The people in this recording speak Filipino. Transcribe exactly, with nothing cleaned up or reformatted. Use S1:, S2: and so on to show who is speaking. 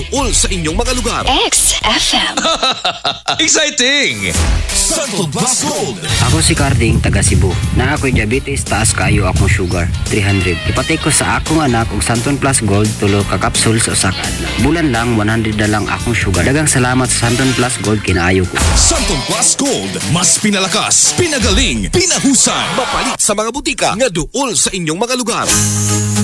S1: All sa inyong mga lugar.
S2: X F M.
S3: Exciting!
S1: Santo Plus Gold.
S4: Ako si Carding, taga Cebu. Na ako'y diabetes, taas kaayo akong sugar, three hundred. Ipatay ko sa akong anak og Santon Plus Gold, tulo ka capsule sa usa ka adlaw. Bulan lang, one hundred na lang akong sugar. Dagang salamat sa Santon Plus Gold, kinaayo ko.
S1: Santo Plus Gold. Mas pinalakas, pinagaling, pinahusay. Mapalit sa mga butika nga duol sa inyong mga lugar.